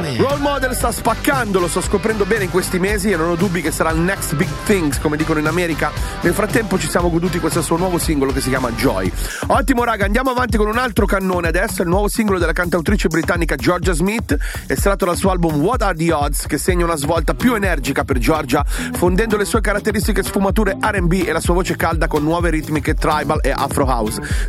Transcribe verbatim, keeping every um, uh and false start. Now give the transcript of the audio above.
Role Model sta spaccando, lo sto scoprendo bene in questi mesi e non ho dubbi che sarà il next big things, come dicono in America. Nel frattempo ci siamo goduti questo suo nuovo singolo che si chiama Joy. Ottimo raga, andiamo avanti con un altro cannone adesso, il nuovo singolo della cantautrice britannica Georgia Smith, estratto dal suo album What Are the Odds, che segna una svolta più energica per Georgia, fondendo le sue caratteristiche sfumature R and B e la sua voce calda con nuove ritmiche tribal e afro house.